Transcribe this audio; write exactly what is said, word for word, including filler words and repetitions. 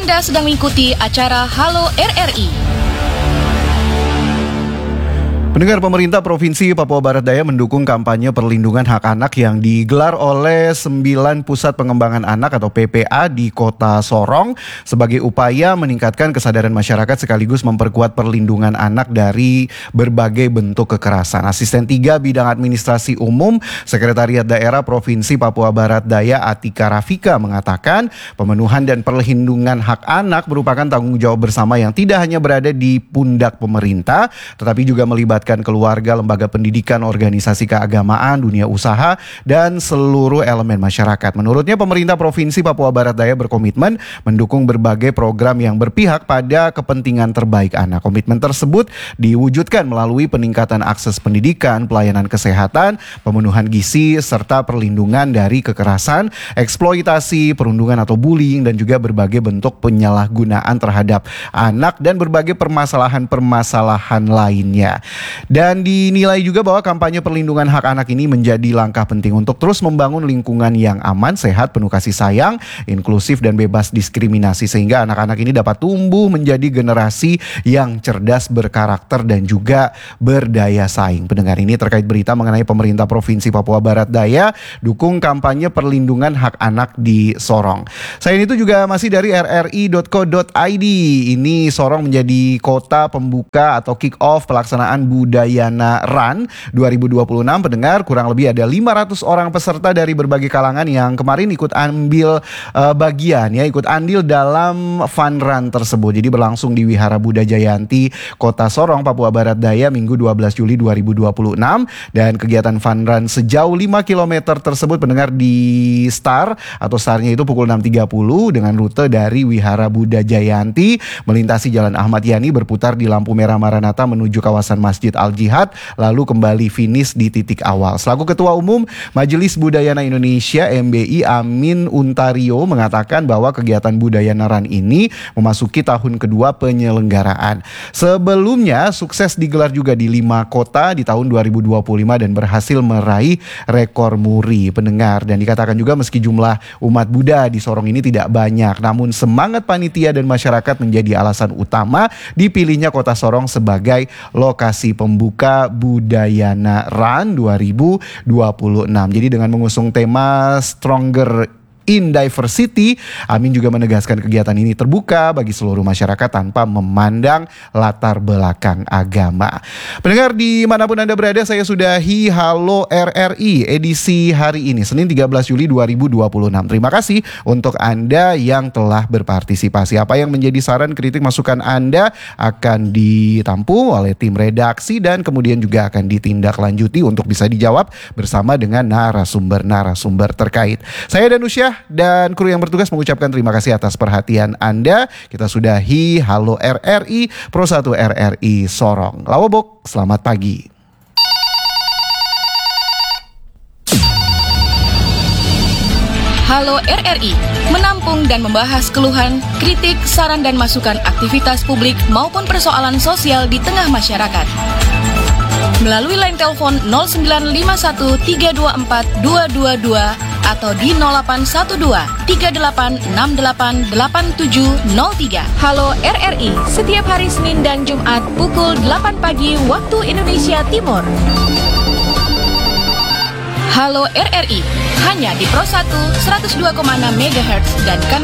Anda sedang mengikuti acara Halo R R I. Pendengar, pemerintah Provinsi Papua Barat Daya mendukung kampanye perlindungan hak anak yang digelar oleh sembilan Pusat Pengembangan Anak atau P P A di Kota Sorong sebagai upaya meningkatkan kesadaran masyarakat sekaligus memperkuat perlindungan anak dari berbagai bentuk kekerasan. Asisten tiga Bidang Administrasi Umum Sekretariat Daerah Provinsi Papua Barat Daya Atika Rafika mengatakan pemenuhan dan perlindungan hak anak merupakan tanggung jawab bersama yang tidak hanya berada di pundak pemerintah tetapi juga melibatkan keluarga, lembaga pendidikan, organisasi keagamaan, dunia usaha, dan seluruh elemen masyarakat. Menurutnya, pemerintah Provinsi Papua Barat Daya berkomitmen mendukung berbagai program yang berpihak pada kepentingan terbaik anak. Komitmen tersebut diwujudkan melalui peningkatan akses pendidikan, pelayanan kesehatan, pemenuhan gizi, serta perlindungan dari kekerasan, eksploitasi, perundungan atau bullying, dan juga berbagai bentuk penyalahgunaan terhadap anak dan berbagai permasalahan-permasalahan lainnya. Dan dinilai juga bahwa kampanye perlindungan hak anak ini menjadi langkah penting untuk terus membangun lingkungan yang aman, sehat, penuh kasih sayang, inklusif dan bebas diskriminasi sehingga anak-anak ini dapat tumbuh menjadi generasi yang cerdas, berkarakter dan juga berdaya saing. Pendengar, ini terkait berita mengenai pemerintah Provinsi Papua Barat Daya dukung kampanye perlindungan hak anak di Sorong. Selain itu juga masih dari r r i dot co dot i d. Ini Sorong menjadi kota pembuka atau kick off pelaksanaan Budayana Run dua ribu dua puluh enam. Pendengar, kurang lebih ada lima ratus orang peserta dari berbagai kalangan yang kemarin ikut ambil uh, bagian ya, ikut andil dalam fun run tersebut. Jadi berlangsung di Wihara Buddha Jayanti, Kota Sorong, Papua Barat Daya, Minggu dua belas Juli dua ribu dua puluh enam. Dan kegiatan fun run sejauh lima kilometer tersebut, pendengar, di start atau startnya itu pukul enam tiga puluh dengan rute dari Wihara Buddha Jayanti melintasi Jalan Ahmad Yani, berputar di lampu merah Maranatha menuju kawasan Masjid Al-Jihad, lalu kembali finish di titik awal. Selaku Ketua Umum Majelis Budayana Indonesia M B I Amin Untario mengatakan bahwa kegiatan Budayana Run ini memasuki tahun kedua penyelenggaraan. Sebelumnya sukses digelar juga di lima kota di tahun dua ribu dua puluh lima dan berhasil meraih rekor muri, pendengar. Dan dikatakan juga meski jumlah umat Buddha di Sorong ini tidak banyak, namun semangat panitia dan masyarakat menjadi alasan utama dipilihnya Kota Sorong sebagai lokasi pembuka Budayana Run dua ribu dua puluh enam. Jadi dengan mengusung tema Stronger in Diversity, Amin juga menegaskan kegiatan ini terbuka bagi seluruh masyarakat tanpa memandang latar belakang agama. Pendengar dimanapun Anda berada, saya sudahi Halo R R I edisi hari ini, Senin tiga belas Juli dua ribu dua puluh enam. Terima kasih untuk Anda yang telah berpartisipasi. Apa yang menjadi saran, kritik, masukan Anda akan ditampung oleh tim redaksi dan kemudian juga akan ditindaklanjuti untuk bisa dijawab bersama dengan narasumber-narasumber terkait. Saya Danusyah dan kru yang bertugas mengucapkan terima kasih atas perhatian Anda. Kita sudahi Halo R R I Pro satu R R I Sorong. Lawobok, selamat pagi. Halo R R I menampung dan membahas keluhan, kritik, saran dan masukan aktivitas publik maupun persoalan sosial di tengah masyarakat. Melalui line telepon nol sembilan lima satu tiga dua empat dua dua dua atau di nol delapan satu dua tiga delapan enam delapan delapan tujuh nol tiga. Halo R R I setiap hari Senin dan Jumat pukul delapan pagi waktu Indonesia Timur. Halo R R I hanya di Pro satu seratus dua koma enam megahertz dan kanal